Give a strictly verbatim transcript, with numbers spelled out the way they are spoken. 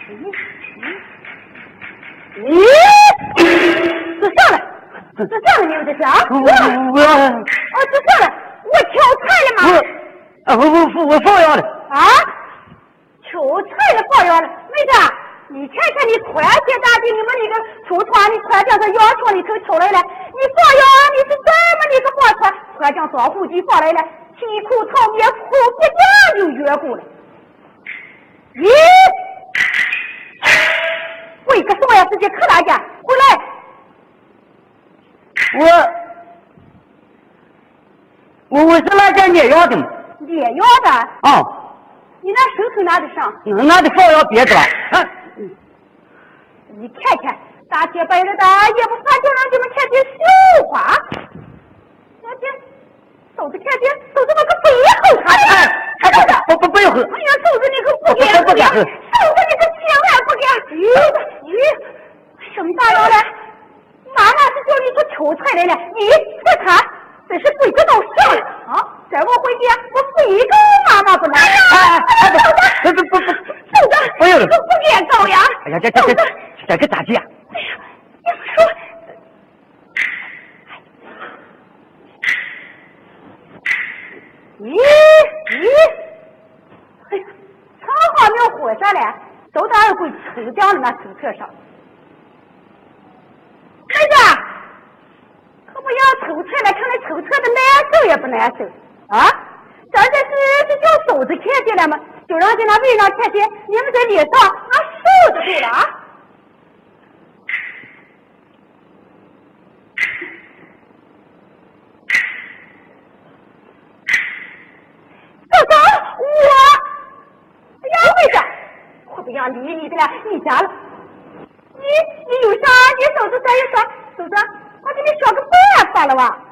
咦，这上来，这上来你们这是啊？ 我哦，这上来，我挑菜了吗？ 我啊，我我我放羊的。 啊？挑菜了放羊的，妹子，你看看你穿鞋大地，你们那个出团，你穿将在羊圈里头挑来了，你放羊你是怎么你个放穿？穿将装户籍放来了，提裤草棉裤不讲就越过了。咦？为个什么要直接可大家回来？ 我我我是来干猎羊的嘛。 猎羊的？ 啊。 你那手头拿得上？ 嗯，拿的放羊别的了。啊， 嗯，你看看大街摆着的，也不怕就让你们看见绣花。看见，手子看见，手子那个背后看见。 哎哎，不不不要喝。 哎呀，手子你可不敢不敢，手子你可千万不敢。咦咦，什么大佬嘞？妈妈是叫你去挑菜来了，你再看，这是鬼个到上了啊！再我回家，我非告妈妈不能。 哎哎，不不不不， 手子， 不要了， 不敢告呀！ 哎呀，这这这这个咋地呀？ 哎呀，你不说。咦咦，哎呀，长话没有火上来，都到二鬼抽掉了那手册上。妹子，可不要抽册了，看那抽册的难受也不难受啊！咱这是是叫手子看见了吗？就让在那位上看见，你们在脸上拿手就对了啊！嫂嫂，我，哎呀，妹子，我不要理你的了，你家了。你你有啥？你嫂子咱也说，嫂子，我给你说个办法了哇。